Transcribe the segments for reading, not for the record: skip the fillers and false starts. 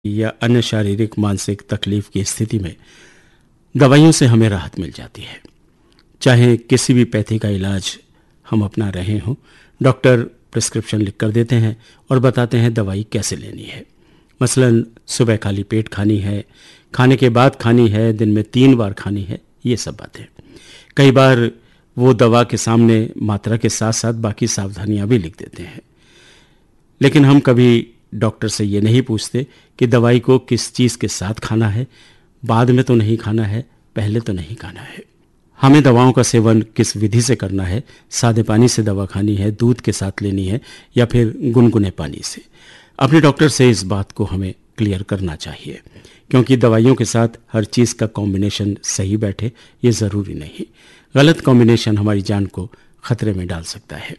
या अन्य शारीरिक मानसिक तकलीफ की स्थिति में दवाइयों से हमें राहत मिल जाती है। चाहे किसी भी पैथी का इलाज हम अपना रहे हों, डॉक्टर प्रिस्क्रिप्शन लिख कर देते हैं और बताते हैं दवाई कैसे लेनी है। मसलन सुबह खाली पेट खानी है, खाने के बाद खानी है, दिन में 3 बार खानी है, ये सब बातें। कई बार वो दवा के सामने मात्रा के साथ साथ बाकी सावधानियां भी लिख देते हैं, लेकिन हम कभी डॉक्टर से ये नहीं पूछते कि दवाई को किस चीज़ के साथ खाना है, बाद में तो नहीं खाना है, पहले तो नहीं खाना है। हमें दवाओं का सेवन किस विधि से करना है, सादे पानी से दवा खानी है, दूध के साथ लेनी है या फिर गुनगुने पानी से। अपने डॉक्टर से इस बात को हमें क्लियर करना चाहिए, क्योंकि दवाइयों के साथ हर चीज़ का कॉम्बिनेशन सही बैठे ये ज़रूरी नहीं। गलत कॉम्बिनेशन हमारी जान को खतरे में डाल सकता है।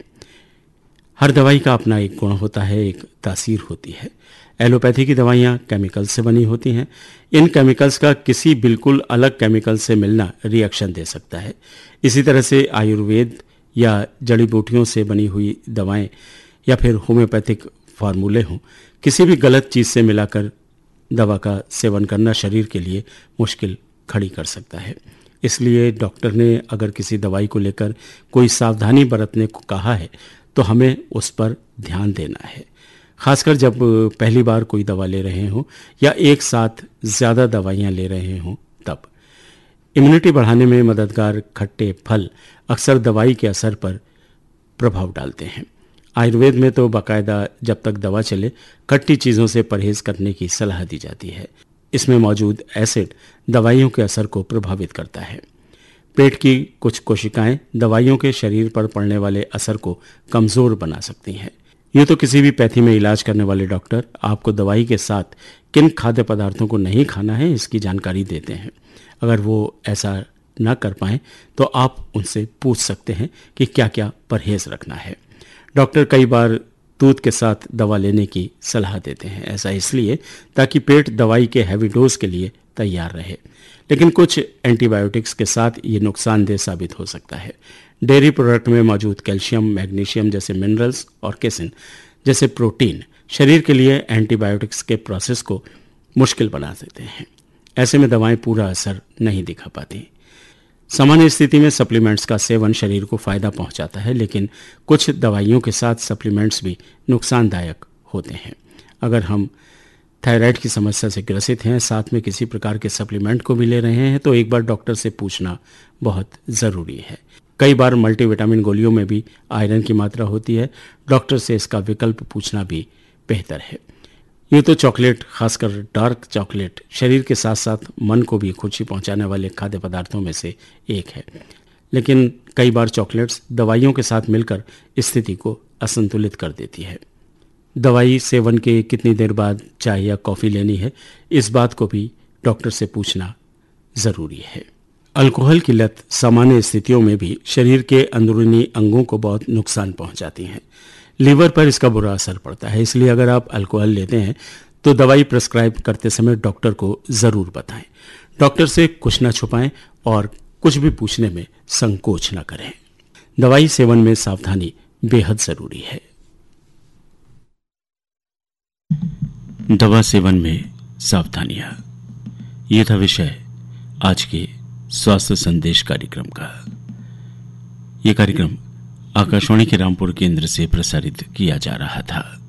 हर दवाई का अपना एक गुण होता है, एक तासीर होती है। एलोपैथी की दवाइयाँ केमिकल से बनी होती हैं। इन केमिकल्स का किसी बिल्कुल अलग केमिकल से मिलना रिएक्शन दे सकता है। इसी तरह से आयुर्वेद या जड़ी बूटियों से बनी हुई दवाएं या फिर होम्योपैथिक फार्मूले हों, किसी भी गलत चीज़ से मिलाकर दवा का सेवन करना शरीर के लिए मुश्किल खड़ी कर सकता है। इसलिए डॉक्टर ने अगर किसी दवाई को लेकर कोई सावधानी बरतने को कहा है तो हमें उस पर ध्यान देना है, खासकर जब पहली बार कोई दवा ले रहे हों या एक साथ ज़्यादा दवाइयाँ ले रहे हों। तब इम्यूनिटी बढ़ाने में मददगार खट्टे फल अक्सर दवाई के असर पर प्रभाव डालते हैं। आयुर्वेद में तो बाकायदा जब तक दवा चले खट्टी चीज़ों से परहेज करने की सलाह दी जाती है। इसमें मौजूद एसिड दवाइयों के असर को प्रभावित करता है। पेट की कुछ कोशिकाएं दवाइयों के शरीर पर पड़ने वाले असर को कमज़ोर बना सकती हैं। ये तो किसी भी पैथी में इलाज करने वाले डॉक्टर आपको दवाई के साथ किन खाद्य पदार्थों को नहीं खाना है इसकी जानकारी देते हैं। अगर वो ऐसा ना कर पाएँ तो आप उनसे पूछ सकते हैं कि क्या क्या परहेज़ रखना है। डॉक्टर कई बार दूध के साथ दवा लेने की सलाह देते हैं। ऐसा इसलिए ताकि पेट दवाई के हैवी डोज के लिए तैयार रहे, लेकिन कुछ एंटीबायोटिक्स के साथ ये नुकसानदेह साबित हो सकता है। डेयरी प्रोडक्ट में मौजूद कैल्शियम, मैग्नीशियम जैसे मिनरल्स और केसिन जैसे प्रोटीन शरीर के लिए एंटीबायोटिक्स के प्रोसेस को मुश्किल बना देते हैं। ऐसे में दवाएं पूरा असर नहीं दिखा पाती। सामान्य स्थिति में सप्लीमेंट्स का सेवन शरीर को फायदा पहुंचाता है, लेकिन कुछ दवाइयों के साथ सप्लीमेंट्स भी नुकसानदायक होते हैं। अगर हम थायराइड की समस्या से ग्रसित हैं, साथ में किसी प्रकार के सप्लीमेंट को भी ले रहे हैं, तो एक बार डॉक्टर से पूछना बहुत ज़रूरी है। कई बार मल्टीविटामिन गोलियों में भी आयरन की मात्रा होती है। डॉक्टर से इसका विकल्प पूछना भी बेहतर है। ये तो चॉकलेट, खासकर डार्क चॉकलेट, शरीर के साथ साथ मन को भी खुशी पहुंचाने वाले खाद्य पदार्थों में से एक है, लेकिन कई बार चॉकलेट्स दवाइयों के साथ मिलकर स्थिति को असंतुलित कर देती है। दवाई सेवन के कितनी देर बाद चाय या कॉफ़ी लेनी है, इस बात को भी डॉक्टर से पूछना ज़रूरी है। अल्कोहल की लत सामान्य स्थितियों में भी शरीर के अंदरूनी अंगों को बहुत नुकसान पहुंचाती है। लीवर पर इसका बुरा असर पड़ता है। इसलिए अगर आप अल्कोहल लेते हैं तो दवाई प्रेस्क्राइब करते समय डॉक्टर को ज़रूर बताएं। डॉक्टर से कुछ ना छुपाएं और कुछ भी पूछने में संकोच ना करें। दवाई सेवन में सावधानी बेहद ज़रूरी है। दवा सेवन में सावधानियां, ये था विषय आज के स्वास्थ्य संदेश कार्यक्रम का। यह कार्यक्रम आकाशवाणी के रामपुर केंद्र से प्रसारित किया जा रहा था।